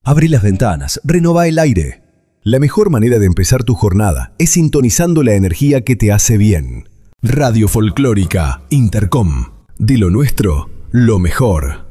Abrí las ventanas, renová el aire. La mejor manera de empezar tu jornada es sintonizando la energía que te hace bien. Radio Folclórica Intercom. De lo nuestro, lo mejor.